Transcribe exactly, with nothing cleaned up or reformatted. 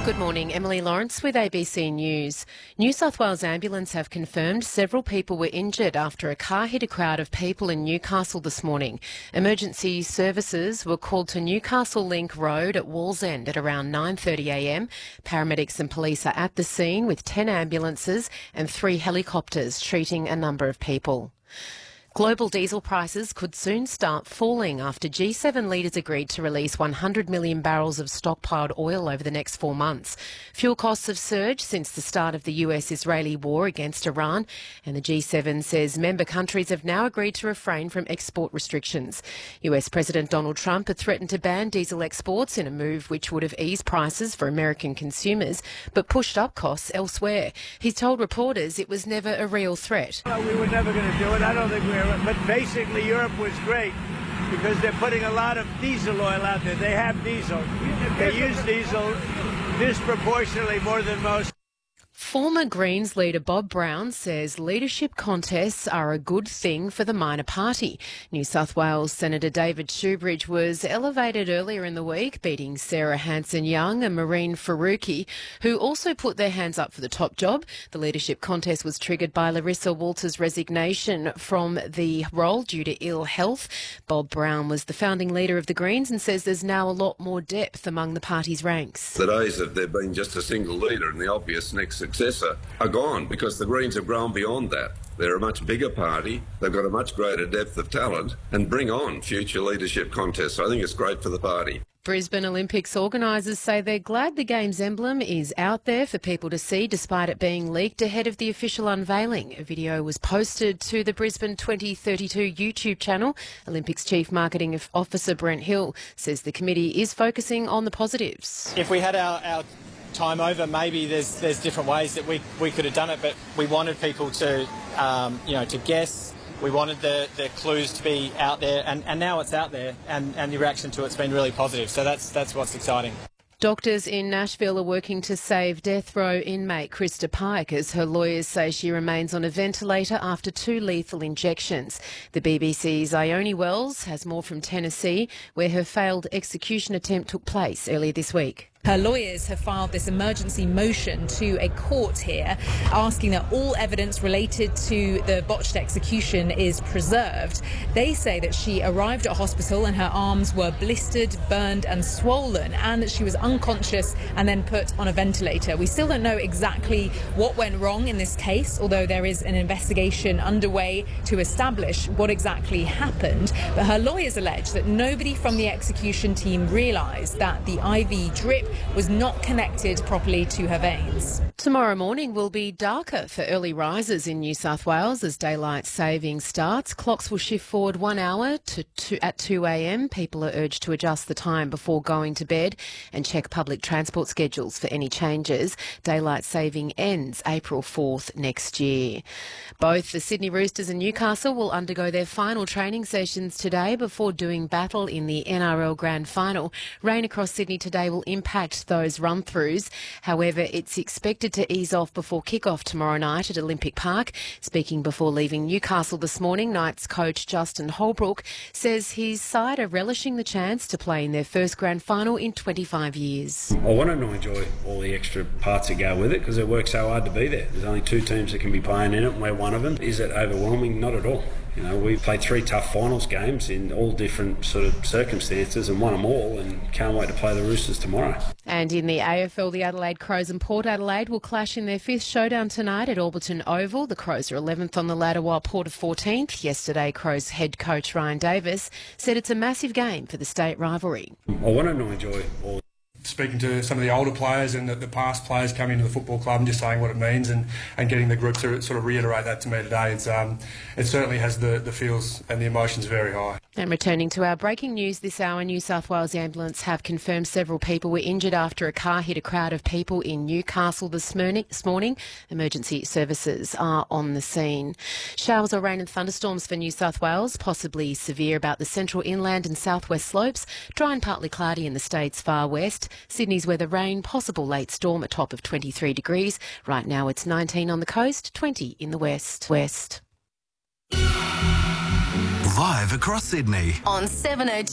Good morning, Emily Lawrence with A B C News. New South Wales Ambulance have confirmed several people were injured after a car hit a crowd of people in Newcastle this morning. Emergency services were called to Newcastle Link Road at Wallsend at around nine thirty a m. Paramedics and police are at the scene with ten ambulances and three helicopters treating a number of people. Global diesel prices could soon start falling after G seven leaders agreed to release one hundred million barrels of stockpiled oil over the next four months. Fuel costs have surged since the start of the U S-Israeli war against Iran, and the G seven says member countries have now agreed to refrain from export restrictions. U S President Donald Trump had threatened to ban diesel exports in a move which would have eased prices for American consumers, but pushed up costs elsewhere. He's told reporters it was never a real threat. Well, we were never going to do it. I don't think we were. But basically, Europe was great because they're putting a lot of diesel oil out there. They have diesel. They use diesel disproportionately more than most. Former Greens leader Bob Brown says leadership contests are a good thing for the minor party. New South Wales Senator David Shoebridge was elevated earlier in the week, beating Sarah Hanson-Young and Maureen Faruqi, who also put their hands up for the top job. The leadership contest was triggered by Larissa Walters' resignation from the role due to ill health. Bob Brown was the founding leader of the Greens and says there's now a lot more depth among the party's ranks. The days of there being just a single leader and the obvious next successor are gone because the Greens have grown beyond that. They're a much bigger party, they've got a much greater depth of talent, and bring on future leadership contests. I think it's great for the party. Brisbane Olympics organisers say they're glad the Games emblem is out there for people to see despite it being leaked ahead of the official unveiling. A video was posted to the Brisbane twenty thirty-two YouTube channel. Olympics Chief Marketing Officer Brent Hill says the committee is focusing on the positives. If we had our, our time over, maybe there's there's different ways that we, we could have done it, but we wanted people to um, you know to guess. We wanted the, the clues to be out there, and, and now it's out there, and, and the reaction to it's been really positive. So that's that's what's exciting. Doctors in Nashville are working to save death row inmate Krista Pike as her lawyers say she remains on a ventilator after two lethal injections. The B B C's Ione Wells has more from Tennessee, where her failed execution attempt took place earlier this week. Her lawyers have filed this emergency motion to a court here, asking that all evidence related to the botched execution is preserved. They say that she arrived at hospital and her arms were blistered, burned and swollen, and that she was unconscious and then put on a ventilator. We still don't know exactly what went wrong in this case, although there is an investigation underway to establish what exactly happened. But her lawyers allege that nobody from the execution team realised that the I V drip was not connected properly to her veins. Tomorrow morning will be darker for early risers in New South Wales as daylight saving starts. Clocks will shift forward one hour to two, at two a m. People are urged to adjust the time before going to bed and check public transport schedules for any changes. Daylight saving ends April fourth next year. Both the Sydney Roosters and Newcastle will undergo their final training sessions today before doing battle in the N R L Grand Final. Rain across Sydney today will impact those run-throughs. However, it's expected to ease off before kick-off tomorrow night at Olympic Park. Speaking before leaving Newcastle this morning, Knights coach Justin Holbrook says his side are relishing the chance to play in their first grand final in twenty-five years. I want to enjoy all the extra parts that go with it because it works so hard to be there. There's only two teams that can be playing in it and we're one of them. Is it overwhelming? Not at all. You know, we've played three tough finals games in all different sort of circumstances and won them all, and can't wait to play the Roosters tomorrow. And in the A F L, the Adelaide Crows and Port Adelaide will clash in their fifth showdown tonight at Alberton Oval. The Crows are eleventh on the ladder while Port are fourteenth. Yesterday, Crows head coach Ryan Davis said it's a massive game for the state rivalry. I want to enjoy all. Speaking to some of the older players and the, the past players coming into the football club and just saying what it means and, and getting the group to sort of reiterate that to me today, it's, um, it certainly has the, the feels and the emotions very high. And returning to our breaking news this hour, New South Wales Ambulance have confirmed several people were injured after a car hit a crowd of people in Newcastle this morning. Emergency services are on the scene. Showers or rain and thunderstorms for New South Wales, possibly severe about the central inland and southwest slopes. Dry and partly cloudy in the state's far west. Sydney's weather rain, possible late storm, a top of twenty-three degrees. Right now it's nineteen on the coast, twenty in the west. West. Live across Sydney. On seven oh two.